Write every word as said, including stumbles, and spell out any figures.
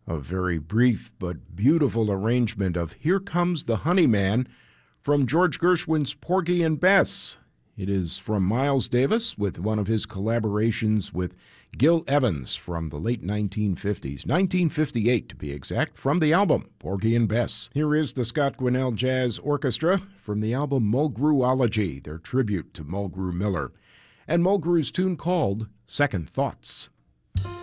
A very brief but beautiful arrangement of Here Comes the Honey Man from George Gershwin's Porgy and Bess. It is from Miles Davis with one of his collaborations with Gil Evans from the late nineteen fifties, nineteen fifty-eight to be exact, from the album Porgy and Bess. Here is the Scott Gwinnell Jazz Orchestra from the album Mulgrewology, their tribute to Mulgrew Miller, and Mulgrew's tune called Second Thoughts.